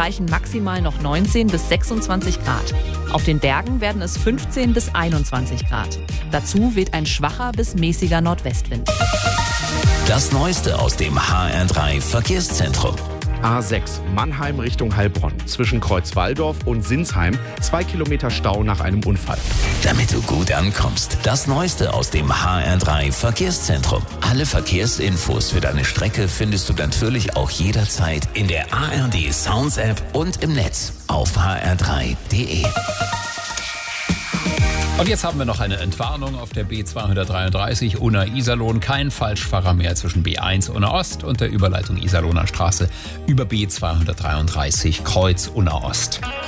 erreichen maximal noch 19 bis 26 Grad. Auf den Bergen werden es 15 bis 21 Grad. Dazu weht ein schwacher bis mäßiger Nordwestwind. Das Neueste aus dem HR3 Verkehrszentrum. A6 Mannheim Richtung Heilbronn. Zwischen Kreuzwaldorf und Sinsheim 2 Kilometer Stau nach einem Unfall. Damit du gut ankommst, das Neueste aus dem HR3 Verkehrszentrum. Alle Verkehrsinfos für deine Strecke findest du natürlich auch jederzeit in der ARD Sounds App und im Netz auf hr3.de. Und jetzt haben wir noch eine Entwarnung auf der B233 Unna-Iserlohn. Kein Falschfahrer mehr zwischen B1 Unna Ost und der Überleitung Iserlohner Straße über B233 Kreuz Unna Ost.